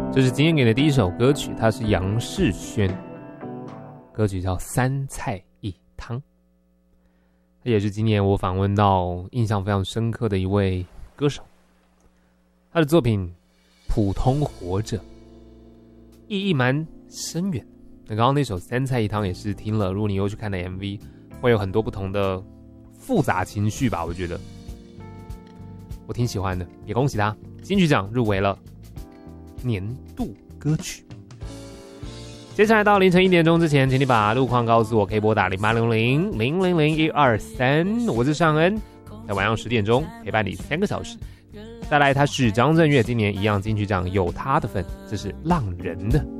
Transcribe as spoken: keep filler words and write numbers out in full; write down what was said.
这是今天给的第一首歌曲，它是杨世轩，歌曲叫《三菜一汤》。这也是今年我访问到印象非常深刻的一位歌手，他的作品《普通活着》意义蛮深远。那刚刚那首《三菜一汤》也是听了，如果你又去看了 M V， 会有很多不同的复杂情绪吧，我觉得我挺喜欢的，也恭喜他金曲奖入围了年度歌曲。接下来到凌晨一点钟之前，请你把路况告诉我，可以拨打零八零零零零零一二三。我是尚恩，在晚上十点钟陪伴你三个小时。再来，他是张震岳，今年一样金曲奖有他的份，这是浪人的。